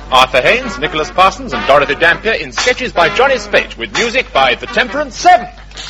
Arthur Haynes, Nicholas Parsons and Dorothy Dampier in sketches by Johnny Spate with music by the Temperance Seven.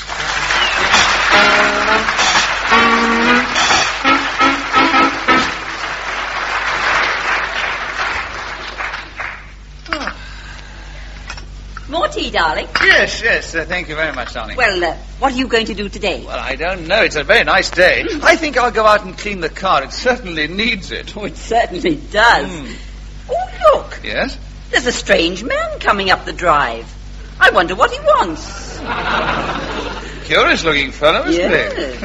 More tea, darling? Yes, thank you very much, darling. Well, what are you going to do today? Well, I don't know. It's a very nice day. I think I'll go out and clean the car. It certainly needs it. Oh, it certainly does. Oh, look. Yes? There's a strange man coming up the drive. I wonder what he wants. Curious-looking fellow, isn't Yes.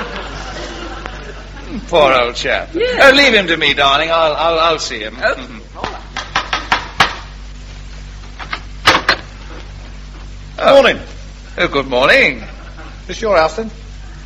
he? Poor old chap. Yes. Leave him to me, darling. I'll see him. Oh. Morning. Oh, good morning. This your house, then?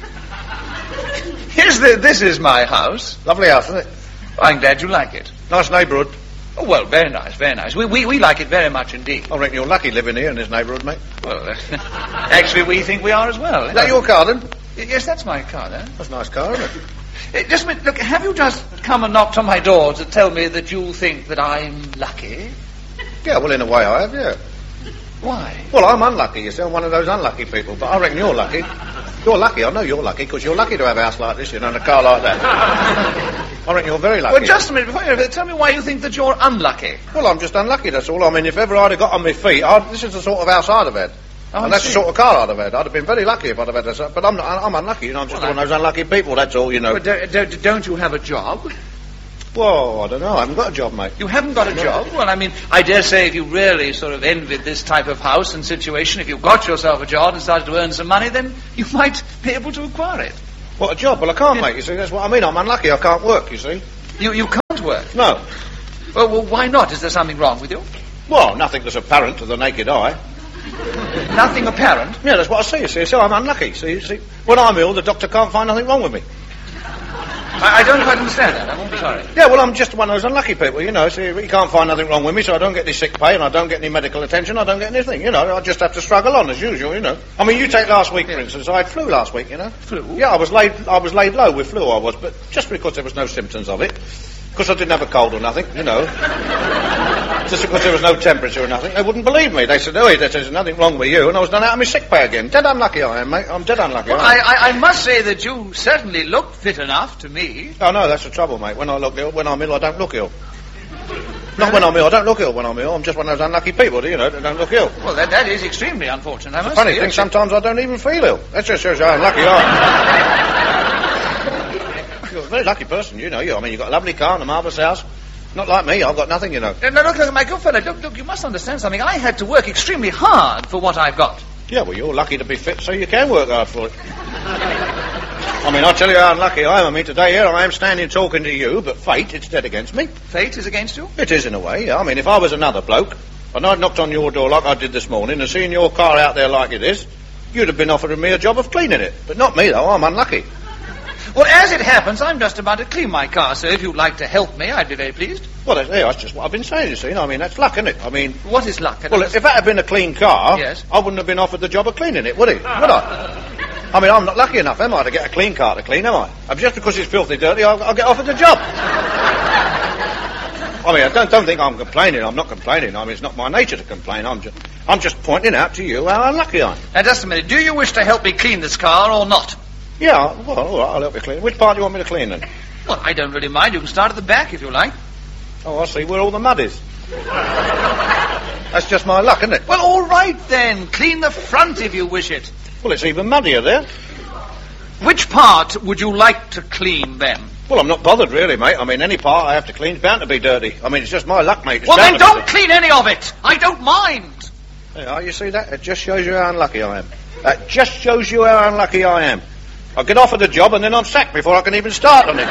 This is my house. Lovely house, isn't it? I'm glad you like it. Nice neighbourhood. Oh, well, very nice, very nice. We like it very much indeed. I reckon you're lucky living here in this neighbourhood, mate. Well, actually, we think we are as well. Is that your car, then? Yes, that's my car, then. That's a nice car, isn't it? Just a minute, look, have you just come and knocked on my door to tell me that you think that I'm lucky? Yeah, well, in a way I have, yeah. Why? Well, I'm unlucky, you see. I'm one of those unlucky people, but I reckon you're lucky. You're lucky. I know you're lucky, because you're lucky to have a house like this, you know, and a car like that. I reckon you're very lucky. Well, just a minute, before you tell me why you think that you're unlucky. Well, I'm just unlucky, that's all. I mean, if ever I'd have got on my feet, this is the sort of house I'd have had. Oh, and that's the sort of car I'd have had. I'd have been very lucky if I'd have had this. But I'm unlucky, you know. I'm just one of those unlucky people, that's all, you know. But don't you have a job? Well, I don't know. I haven't got a job, mate. You haven't got a job? Well, I mean, I dare say if you really sort of envied this type of house and situation, if you got yourself a job and started to earn some money, then you might be able to acquire it. What, a job? Well, I can't, mate, you see. That's what I mean. I'm unlucky. I can't work, you see. You can't work? No. Well, why not? Is there something wrong with you? Well, nothing that's apparent to the naked eye. Nothing apparent? Yeah, that's what I see, you see. So I'm unlucky. See, when I'm ill, the doctor can't find nothing wrong with me. I don't quite understand that. I'm sorry. Yeah, well, I'm just one of those unlucky people, you know. See, he can't find nothing wrong with me, so I don't get any sick pay and I don't get any medical attention. I don't get anything, you know. I just have to struggle on as usual, you know. I mean, you take last week, for instance. I had flu last week, you know. Flu? Yeah, I was laid low with flu, I was, but just because there was no symptoms of it. Because I didn't have a cold or nothing, you know. Just because there was no temperature or nothing. They wouldn't believe me. They said, there's nothing wrong with you. And I was done out of my sick pay again. Dead unlucky I am, mate. I'm dead unlucky. Well, I must say that you certainly look fit enough to me. Oh, no, that's the trouble, mate. When I'm ill, I don't look ill. Not when I'm ill. I don't look ill when I'm ill. I'm just one of those unlucky people, you know, that don't look ill. Well, that is extremely unfortunate, I must say. Funny thing, sometimes I don't even feel ill. That just shows how unlucky I am. You're a very lucky person, you know. I mean, you've got a lovely car and a marvellous house. Not like me, I've got nothing, you know. No, look, my good fellow, look, you must understand something. I had to work extremely hard for what I've got. Yeah, well, you're lucky to be fit, so you can work hard for it. I mean, I'll tell you how unlucky I am. I mean, today here I am standing talking to you, but fate, it's dead against me. Fate is against you? It is, in a way, yeah. I mean, if I was another bloke, and I'd knocked on your door like I did this morning, and seen your car out there like it is, you'd have been offering me a job of cleaning it. But not me, though. I'm unlucky. Well, as it happens, I'm just about to clean my car, so if you'd like to help me, I'd be very pleased. Well, that's just what I've been saying, you see. I mean, that's luck, isn't it? I mean... What is luck? Well, if that had been a clean car, yes, I wouldn't have been offered the job of cleaning it, would he? Would I? I mean, I'm not lucky enough, am I, to get a clean car to clean, am I? Just because it's filthy dirty, I'll get offered the job. I mean, I don't think I'm complaining. I'm not complaining. I mean, it's not my nature to complain. I'm just pointing out to you how unlucky I am. Now, just a minute. Do you wish to help me clean this car or not? Yeah, well, all right, I'll help you clean. Which part do you want me to clean, then? Well, I don't really mind. You can start at the back, if you like. Oh, I see. Where all the mud is. That's just my luck, isn't it? Well, all right, then. Clean the front, if you wish it. Well, it's even muddier there. Which part would you like to clean, then? Well, I'm not bothered, really, mate. I mean, any part I have to clean is bound to be dirty. I mean, it's just my luck, mate. Well, then don't clean any of it. I don't mind. Yeah, you see that? It just shows you how unlucky I am. That just shows you how unlucky I am. I get offered a job and then I'm sacked before I can even start on it.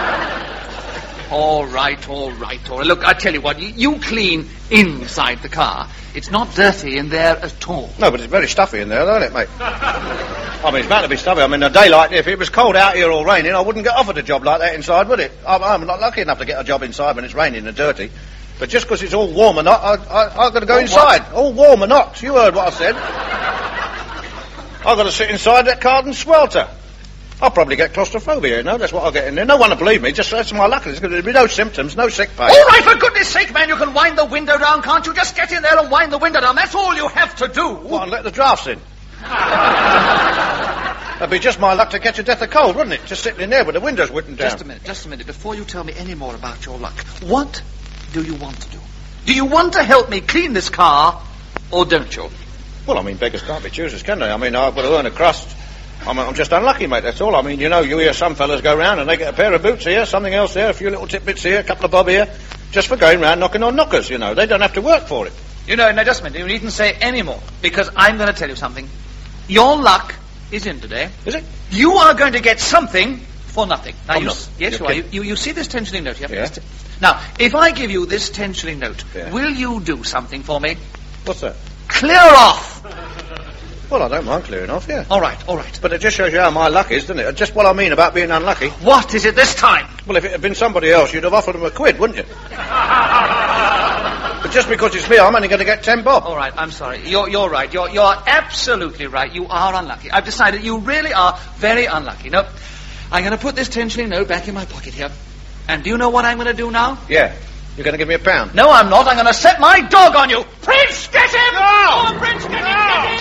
All right. Look, I tell you what, you clean inside the car. It's not dirty in there at all. No, but it's very stuffy in there, isn't it, mate? I mean, it's bound to be stuffy. I mean, a day like this, if it was cold out here or raining, I wouldn't get offered a job like that inside, would it? I'm not lucky enough to get a job inside when it's raining and dirty. But just because it's all warm or not, I've got to go inside. What? All warm or not. You heard what I said. I've got to sit inside that car and swelter. I'll probably get claustrophobia, you know. That's what I'll get in there. No one will believe me. Just that's my luck. There'll be no symptoms, no sick pay. All right, for goodness sake, man, you can wind the window down, can't you? Just get in there and wind the window down. That's all you have to do. What, and let the drafts in? That'd be just my luck to catch a death of cold, wouldn't it? Just sitting in there with the windows written down. Just a minute. Before you tell me any more about your luck, what do you want to do? Do you want to help me clean this car, or don't you? Well, I mean, beggars can't be choosers, can they? I mean, I've got to earn a crust. I'm just unlucky, mate, that's all. I mean, you know, you hear some fellas go round and they get a pair of boots here, something else there, a few little tidbits here, a couple of bob here, just for going round knocking on knockers, you know. They don't have to work for it. You know, now just a minute, you needn't say any more, because I'm going to tell you something. Your luck is in today. Is it? You are going to get something for nothing. Now, Yes, you are. You see this 10-shilling note here? Yeah. Now, if I give you this 10-shilling note, Yeah. will you do something for me? What's that? Clear off! Well, I don't mind clearing off, yeah. All right. But it just shows you how my luck is, doesn't it? Just what I mean about being unlucky. What is it this time? Well, if it had been somebody else, you'd have offered them £1, wouldn't you? But just because it's me, I'm only going to get 10 bob. All right, I'm sorry. You're right. You're absolutely right. You are unlucky. I've decided you really are very unlucky. No, I'm going to put this 10-shilling note back in my pocket here. And do you know what I'm going to do now? Yeah. You're going to give me £1? No, I'm not. I'm going to set my dog on you. Prince, get him! No! Oh, Prince, get him!